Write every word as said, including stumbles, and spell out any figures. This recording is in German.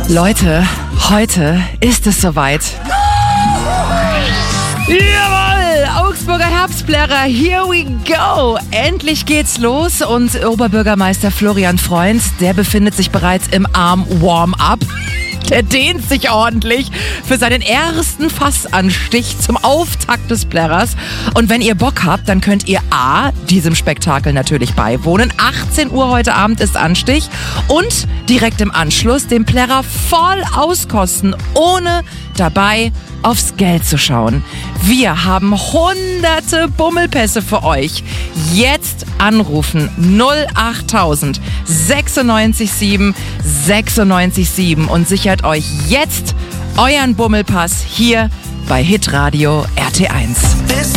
Leute, heute ist es soweit. Jawohl! Augsburger Herbstplärrer, here we go! Endlich geht's los und Oberbürgermeister Florian Freund, der befindet sich bereits im Arm-Warm-Up. Der dehnt sich ordentlich für seinen ersten Fassanstich zum Auftakt des Plärrers. Und wenn ihr Bock habt, dann könnt ihr A, diesem Spektakel natürlich beiwohnen. achtzehn Uhr heute Abend ist Anstich. Und direkt im Anschluss den Plärrer voll auskosten, ohne dabei aufs Geld zu schauen. Wir haben hunderte Bummelpässe für euch. Jetzt anrufen null achttausend sechsundneunzig sieben sechsundneunzig sieben und sichert euch jetzt euren Bummelpass hier bei Hitradio R T eins.